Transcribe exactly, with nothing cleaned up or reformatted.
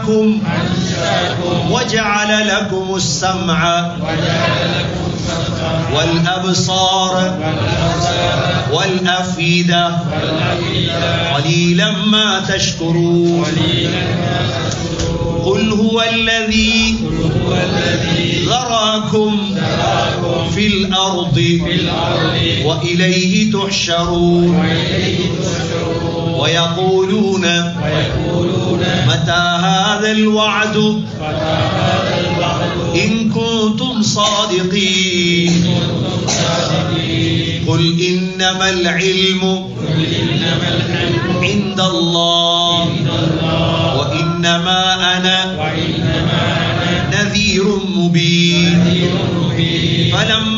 أنشأكم وجعل لكم السمع والأبصار والأفئدة قليلا ما تشكرون قل هو الذي ذراكم في الأرض وإليه تحشرون ويقولون متى هذا الوعد إن كنتم صادقين قل إنما العلم عند الله وإنما أنا نذير مبين فلما